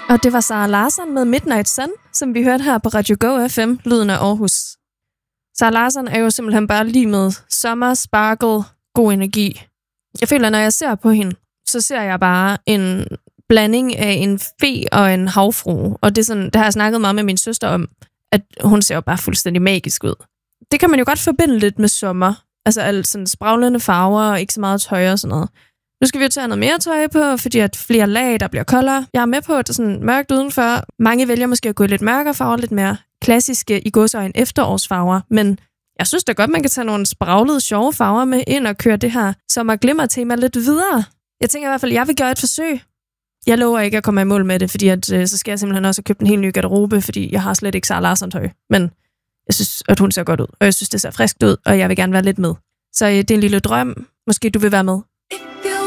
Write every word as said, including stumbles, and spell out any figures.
Og det var Sara Larsson med Midnight Sun, som vi hørte her på Radio Go F M, lyden af Aarhus. Sara Larsson er jo simpelthen bare lige med sommer, sparkle, god energi. Jeg føler, når jeg ser på hende, så ser jeg bare en blanding af en fe og en havfrue. Og det, er sådan, det har jeg snakket meget med min søster om, at hun ser jo bare fuldstændig magisk ud. Det kan man jo godt forbinde lidt med sommer. Altså alt sådan spraglende farver og ikke så meget tøj og sådan noget. Nu skal vi jo tage noget mere tøj på, fordi at flere lag, der bliver koldere. Jeg er med på, at det er sådan mørkt udenfor. Mange vælger måske at gå i lidt mørkere farver, lidt mere klassiske i gåseøjne efterårsfarver. Men jeg synes da godt, man kan tage nogle spraglede, sjove farver med ind og køre det her sommer glimmer-tema lidt videre. Jeg tænker i hvert fald, at jeg vil gøre et forsøg. Jeg lover ikke at komme i mål med det, fordi at, øh, så skal jeg simpelthen også have købt en helt ny garderobe, fordi jeg har slet ikke Sara Larsson tøj. Men jeg synes, at hun ser godt ud, og jeg synes, det ser friskt ud, og jeg vil gerne være lidt med. Så øh, det er en lille drøm. Måske du vil være med.